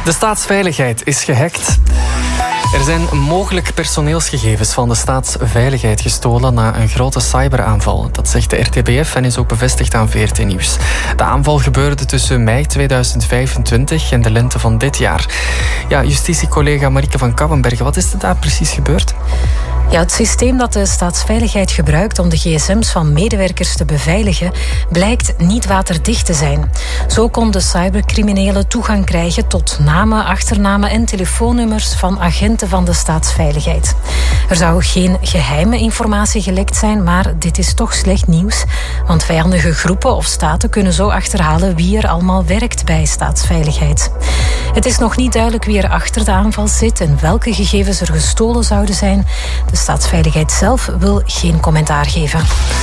De staatsveiligheid is gehackt. Er zijn mogelijk personeelsgegevens van de staatsveiligheid gestolen na een grote cyberaanval. Dat zegt de RTBF en is ook bevestigd aan VRT Nieuws. De aanval gebeurde tussen mei 2025 en de lente van dit jaar. Ja, justitiecollega Marieke van Kouwenbergen, wat is er daar precies gebeurd? Ja, het systeem dat de staatsveiligheid gebruikt om de gsm's van medewerkers te beveiligen, blijkt niet waterdicht te zijn. Zo konden cybercriminelen toegang krijgen tot namen, achternamen en telefoonnummers van agenten van de staatsveiligheid. Er zou geen geheime informatie gelekt zijn, maar dit is toch slecht nieuws. Want vijandige groepen of staten kunnen zo achterhalen wie er allemaal werkt bij staatsveiligheid. Het is nog niet duidelijk wie er achter de aanval zit en welke gegevens er gestolen zouden zijn. De staatsveiligheid zelf wil geen commentaar geven.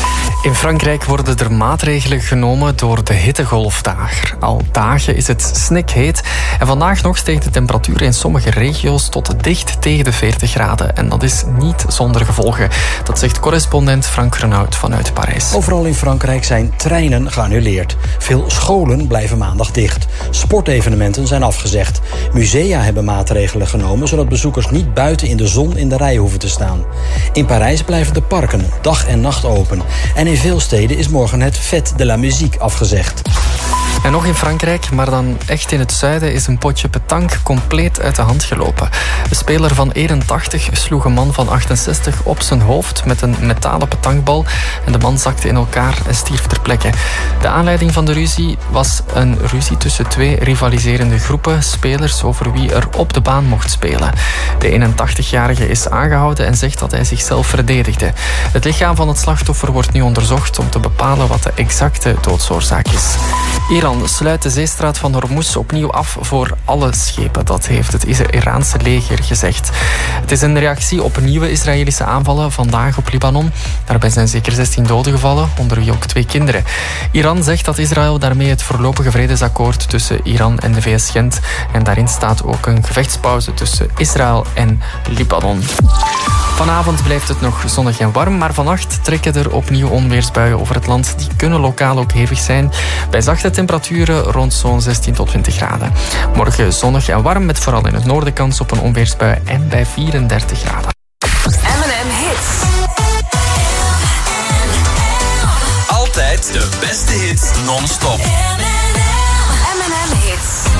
In Frankrijk worden er maatregelen genomen door de hittegolf daar. Al dagen is het snikheet en vandaag nog steeg de temperatuur in sommige regio's tot dicht tegen de 40 graden. En dat is niet zonder gevolgen. Dat zegt correspondent Frank Renaud vanuit Parijs. Overal in Frankrijk zijn treinen geannuleerd. Veel scholen blijven maandag dicht. Sportevenementen zijn afgezegd. Musea hebben maatregelen genomen zodat bezoekers niet buiten in de zon in de rij hoeven te staan. In Parijs blijven de parken dag en nacht open. En in veel steden is morgen het Fête de la Musique afgezegd. En nog in Frankrijk, maar dan echt in het zuiden, is een potje petanque compleet uit de hand gelopen. De speler van 81 sloeg een man van 68 op zijn hoofd met een metalen petankbal en de man zakte in elkaar en stierf ter plekke. De aanleiding van de ruzie was een ruzie tussen twee rivaliserende groepen spelers over wie er op de baan mocht spelen. De 81-jarige is aangehouden en zegt dat hij zichzelf verdedigde. Het lichaam van het slachtoffer wordt nu onderzocht om te bepalen wat de exacte doodsoorzaak is. Iran sluit de zeestraat van Hormuz opnieuw af voor alle schepen. Dat heeft het Iraanse leger gezegd. Het is een reactie op nieuwe Israëlische aanvallen vandaag op Libanon. Daarbij zijn zeker 16 doden gevallen, onder wie ook 2 kinderen. Iran zegt dat Israël daarmee het voorlopige vredesakkoord tussen Iran en de VS schendt. En daarin staat ook een gevechtspauze tussen Israël en Libanon. Vanavond blijft het nog zonnig en warm, maar vannacht trekken er opnieuw onweersbuien over het land. Die kunnen lokaal ook hevig zijn. Bij zachte temperaturen rond zo'n 16 tot 20 graden. Morgen zonnig en warm met vooral in het noorden kans op een onweersbui en bij 34 graden. M&M Hits. Altijd de beste hits non-stop. M&M Hits.